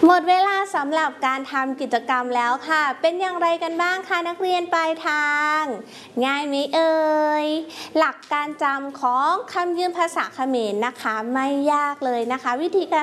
หมดเวลาสำหรับการทำกิจกรรมแล้วค่ะเป็นอย่างไรกันบ้างคะนักเรียนปลายทางง่ายไหมเอ่ยหลักการจำของคำยืมภาษาเขมรนะคะไม่ยากเลยนะคะวิธีการ